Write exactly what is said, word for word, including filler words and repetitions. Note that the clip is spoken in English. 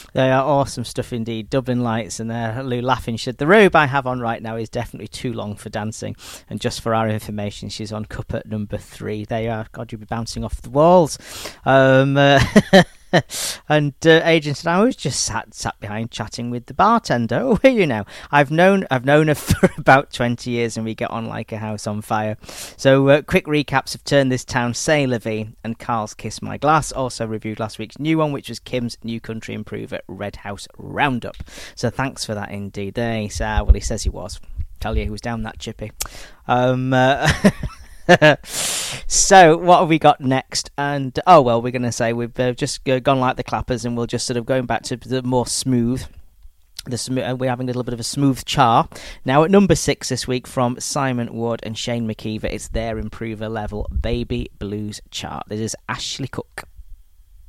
They are awesome stuff indeed. Dublin Lights and uh, Lou laughing. She said, the robe I have on right now is definitely too long for dancing. And just for our information, she's on cup at number three. They are, God, you'll be bouncing off the walls. Um, uh, and uh, Adrian said, I was just sat sat behind chatting with the bartender. Oh, here you know. I've known I've known her for about twenty years and we get on like a house on fire. So uh, quick recaps have Turn This Town, C'est La Vie and Carl's Kiss My Glass. Also reviewed last week's new one, which was Kim's New Country Improver Red House Roundup. So thanks for that indeed. There he said, well, he says he was. Tell you he was down that chippy. Um... Uh, So what have we got next? And oh well, we're going to say we've uh, just uh, gone like the clappers, and we'll just sort of going back to the more smooth. The sm- uh, we're having a little bit of a smooth chart now at number six this week from Simon Ward and Shane McKeever. It's their improver level Baby Blues chart. This is Ashley Cook.